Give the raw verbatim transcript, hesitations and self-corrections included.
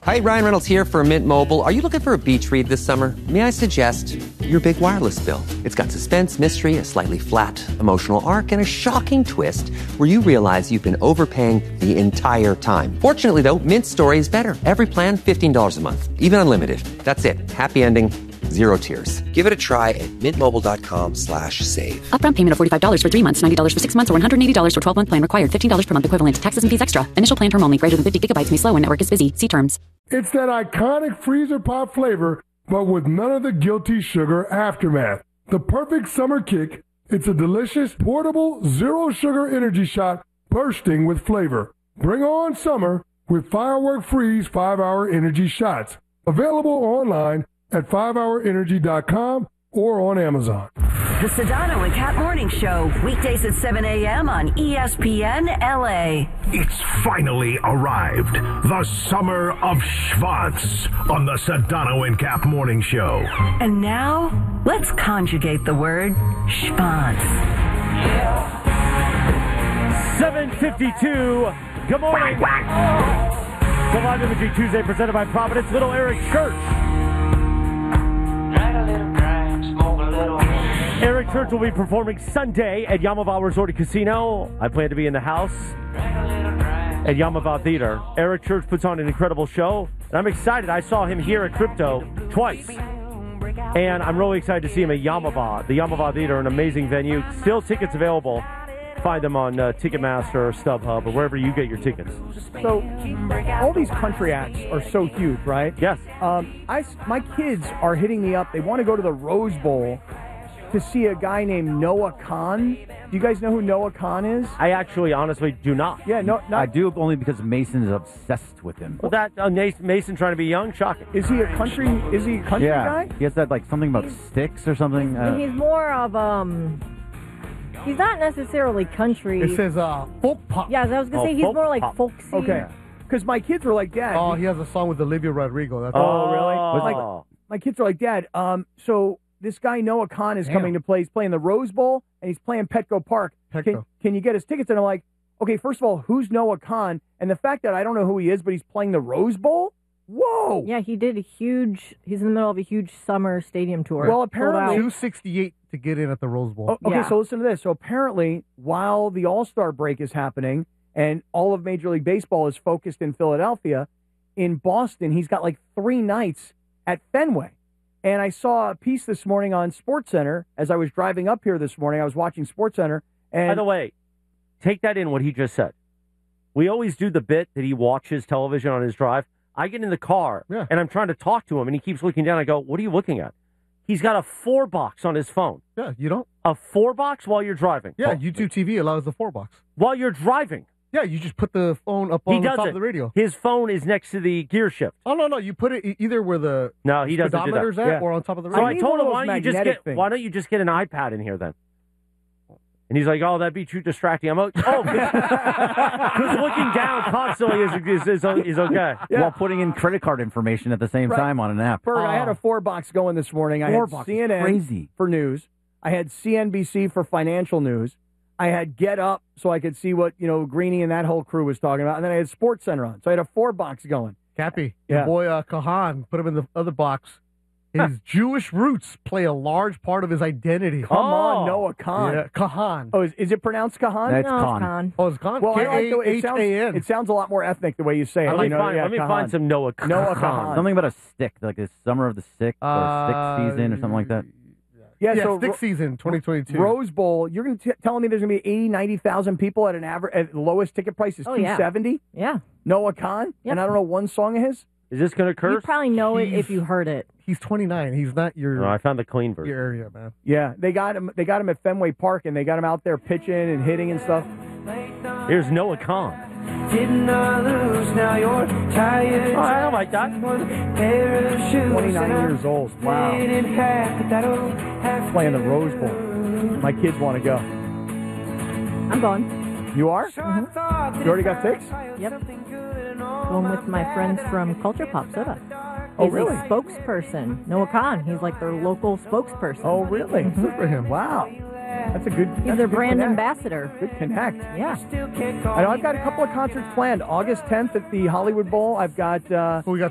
Hi, Ryan Reynolds here for Mint Mobile. Are you looking for a beach read this summer? May I suggest your big wireless bill? It's got suspense, mystery, a slightly flat, emotional arc, and a shocking twist where you realize you've been overpaying the entire time. Fortunately, though, Mint Story is better. Every plan, fifteen dollars a month. Even unlimited. That's it. Happy ending. Zero tears. Give it a try at mintmobile.com slash save. Upfront payment of forty-five dollars for three months, ninety dollars for six months, or one hundred eighty dollars for twelve-month plan required. fifteen dollars per month equivalent. Taxes and fees extra. Initial plan term only. Greater than fifty gigabytes may slow when network is busy. See terms. It's that iconic freezer pop flavor, but with none of the guilty sugar aftermath. The perfect summer kick. It's a delicious, portable, zero-sugar energy shot bursting with flavor. Bring on summer with Firework Freeze five-hour energy shots. Available online at five hour energy dot com or on Amazon. The Sedano and Kat Morning Show, weekdays at seven a.m. on E S P N L A. It's finally arrived. The summer of Schwanz on the Sedano and Kat Morning Show. And now, let's conjugate the word schwanz. seven fifty-two. Good morning. The Live Imaging Tuesday presented by Providence Little Eric Church. Eric Church will be performing Sunday at Yamava Resort and Casino. I plan to be in the house at Yamava Theater. Eric Church puts on an incredible show, and I'm excited. I saw him here at Crypto twice, and I'm really excited to see him at Yamava. The Yamava Theater, an amazing venue. Still tickets available. Find them on uh, Ticketmaster or StubHub or wherever you get your tickets. So, all these country acts are so huge, right? Yes. Um, I, my kids are hitting me up. They want to go to the Rose Bowl to see a guy named Noah Khan. Do you guys know who Noah Khan is? I actually, honestly, do not. Yeah, no, not, I do only because Mason is obsessed with him. Well, that uh, Mason trying to be young, shocking. Is he a country? Is he a country yeah. guy? He has that like something about sticks or something. Uh, He's more of um. He's not necessarily country. It says uh, folk pop. Yeah, I was gonna oh, say he's more like pop. folksy. Okay, because my kids were like, Dad. Oh, he has a song with Olivia Rodrigo. That's Oh, Oh, really? Like, my kids are like, Dad. Um, so this guy Noah Khan is Damn. coming to play. He's playing the Rose Bowl and he's playing Petco Park. Petco. Can, can you get his tickets? And I'm like, okay, first of all, who's Noah Khan? And the fact that I don't know who he is, but he's playing the Rose Bowl. Whoa! Yeah, he did a huge. He's in the middle of a huge summer stadium tour. Well, apparently, two sixty-eight to get in at the Rose Bowl. Oh, okay, Yeah. so listen to this. So apparently, while the All-Star break is happening and all of Major League Baseball is focused in Philadelphia, in Boston, he's got like three nights at Fenway. And I saw a piece this morning on SportsCenter as I was driving up here this morning. I was watching SportsCenter. And by the way, take that in what he just said. We always do the bit that he watches television on his drive. I get in the car, Yeah. and I'm trying to talk to him, and he keeps looking down. I go, what are you looking at? He's got a four box on his phone. Yeah, you don't? A four box while you're driving? Yeah, Oh, YouTube T V allows the four box. While you're driving? Yeah, you just put the phone up He on the does top it. of the radio. His phone is next to the gear shift. Oh, no, no, you put it e- either where the No, he doesn't do speedometer's that. at Yeah. or on top of the So radio. I need told one him, of why those don't you just magnetic get things. why don't you just get an iPad in here then? And he's like, oh, that'd be too distracting. I'm like, oh, because looking down constantly is is, is, is okay. Yeah. While putting in credit card information at the same Right. time on an app. Berg, I had a four box going this morning. I Four had box C is N N crazy. for news. I had C N B C for financial news. I had Get Up so I could see what, you know, Greeny and that whole crew was talking about. And then I had SportsCenter on. So I had a four box going. Cappy, Yeah. your boy uh, Kahan, put him in the other box. His Jewish roots play a large part of his identity. Come Oh. on, Noah Khan. Yeah, Kahan. Oh, is, is it pronounced Kahan? That's No, it's Khan. Khan. Oh, it's Khan? Well, I like the way it sounds, K A H A N. it sounds a lot more ethnic the way you say it. Let me, you know? find, yeah, let me Kahan. find some Noah Khan. Noah Kahan. Something about a stick, like the summer of the stick or Uh, stick season or something like that. Yeah, Yeah, so stick Ro- season twenty twenty-two. Rose Bowl, you're going to telling me there's going to be eighty, ninety thousand people at an average, at the lowest ticket price is Oh, two yeah. seventy? Yeah, Noah Khan? Yep. And I don't know one song of his? Is this going to you curse? probably know it He's- if you heard it. He's twenty-nine. He's not your, No, I found the clean version. your area, man. Yeah, they got him. They got him at Fenway Park, and they got him out there pitching and hitting and stuff. Here's Noah Khan. Didn't I lose? Now you're tired. Oh, I don't like that. Pair of shoes. twenty-nine years old. Wow. Playing the Rose Bowl. My kids want to go. I'm going. You are? Mm-hmm. You already got tickets? Yep. Going with my friends from Culture Pop Soda. Oh, He's really? a spokesperson. Noah Khan. He's like their local spokesperson. Oh, really? Mhm. Good for him. Wow. That's a good. He's that's their a good brand connect. ambassador. Good connect. Yeah. I know I've got a couple of concerts planned. August tenth at the Hollywood Bowl. I've got. Uh, Who we got